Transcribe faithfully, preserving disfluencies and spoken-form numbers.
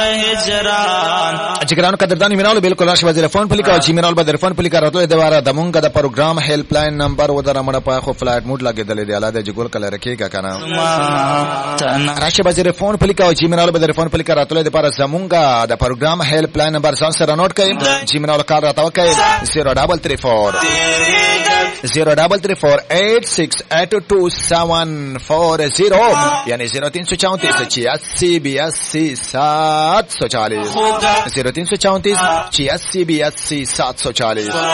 جګرانو قدردانی میناول بالکل راشه وزیر فون پلیکا چې میناول به فون پلیکا راتله د واره د مونږ د پروګرام هیلپ لاین نمبر و در مړه په خو فلایټ موډ لګیدل دی الاده جګول کله رکیګه کنه راشه وزیر فون پلیکا چې میناول به فون پلیکا راتله د پاره زمونږ د پروګرام هیلپ لاین نمبر ځان سره نوٹ کړئ چې میناول کار راته وکړئ zero three three four zero three three four eight six eight two seven four zero یعنی zero three four four eight six eight seven zero three four four eight six eight seven four zero